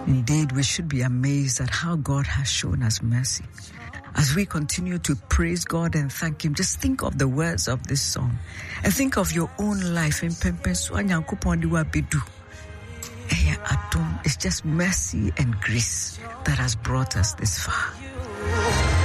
Indeed, we should be amazed at how God has shown us mercy. As we continue to praise God and thank Him, just think of the words of this song and think of your own life. It's just mercy and grace that has brought us this far.